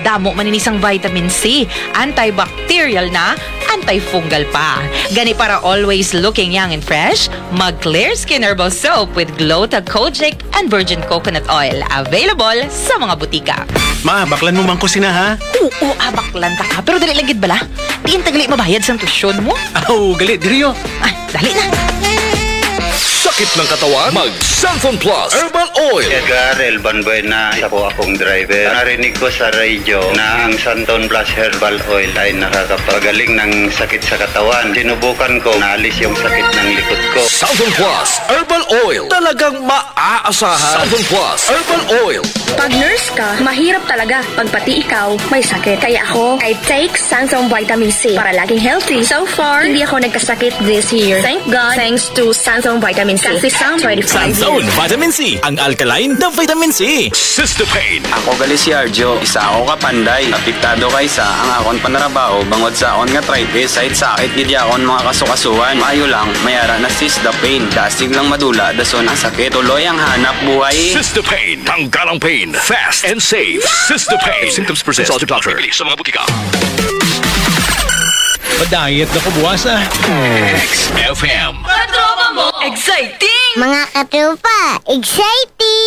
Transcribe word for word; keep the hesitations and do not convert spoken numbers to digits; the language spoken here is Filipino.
Damo maninisang vitamin C, antibacterial na, antifungal pa. Gani para always looking young and fresh, mag-Clear Skin Herbal Soap with Glota Kojic and Virgin Coconut Oil. Available sa mga butika. Ma, baklan mo man ko sina ha? Oo, abaklan ta ka. Pero dali lagid bala. Diin tagali mabayad sa tuition mo. Aw, gali, diriyo. Ay, dali na. Sakit ng katawan? Mag Santon Plus Herbal Oil. Edgar Elban Buena, isa po akong driver. Narinig ko sa radio na ang Santon Plus Herbal Oil ay nakakapagaling ng sakit sa katawan. Sinubukan ko, naalis yung sakit ng likod ko. Santon Plus Herbal Oil. Talagang maaasahan. Santon Plus Herbal Oil. Pag nurse ka, mahirap talaga pag pati ikaw may sakit. Kaya ako, I take Sansom Vitamin C para laging healthy. So far, hindi ako nagkasakit this year. Thank God, thanks to Sansom Vitamin C. Kasi Sam twenty-five Sanson years. Vitamin C, ang alkaline na vitamin C. Cystopain. Ako gali si Arjo, isa ako kapanday. Apektado kay sa ang akon panarabaho bangod sa akon nga arthritis side sakit gid akon mga kasukasuan. Maayo lang, mayara na Cystopain. Dasig lang madula, dason ang sakit. Tuloy ang hanap buhay. Cystopain. Tanggal ang pain. Fast and safe. Cystopain. Symptoms present. Consult your doctor. Bili sa mga butika. Madayat na ko buwas ah. X F M. Katropa mo, exciting! Mga katropa, exciting!